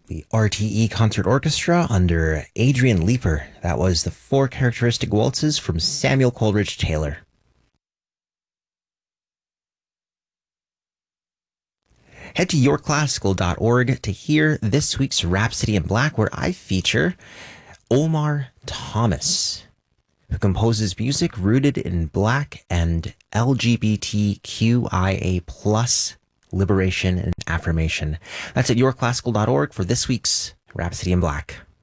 The RTE Concert Orchestra under Adrian Leeper. That was the Four Characteristic Waltzes from Samuel Coleridge Taylor. Head to yourclassical.org to hear this week's Rhapsody in Black, where I feature Omar Thomas, who composes music rooted in Black and LGBTQIA plus liberation and affirmation. That's at yourclassical.org for this week's Rhapsody in Black.